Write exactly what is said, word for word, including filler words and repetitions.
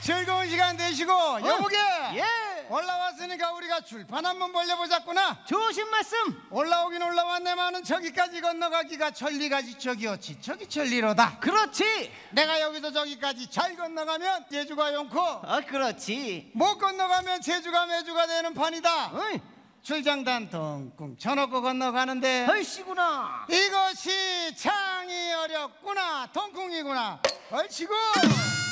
즐거운 시간 되시고 어? 여보게 예. 올라왔으니까 우리가 줄판 한번 벌려보자꾸나. 좋으신 말씀. 올라오긴 올라왔네만은 저기까지 건너가기가 천리가지 저기였지. 저기 천리로다. 그렇지. 내가 여기서 저기까지 잘 건너가면 제주가 용코, 어 그렇지. 못 건너가면 제주가 매주가 되는 판이다. 어이. 출장단 덩궁 쳐놓고 건너가는데 얼씨구나. 이것이 창이 어렵구나. 덩궁이구나. 얼치고